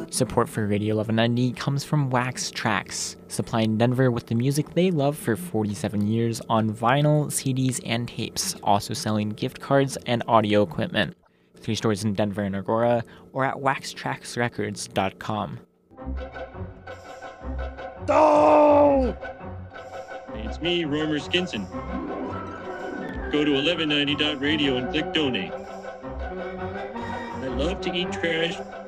Support for Radio 1190 comes from Wax Trax, supplying Denver with the music they love for 47 years on vinyl, CDs, and tapes, also selling gift cards and audio equipment. 3 stores in Denver and Aurora, or at waxtraxrecords.com. Oh! It's me, Romer Skinson. Go to 1190.radio and click donate. I love to eat trash,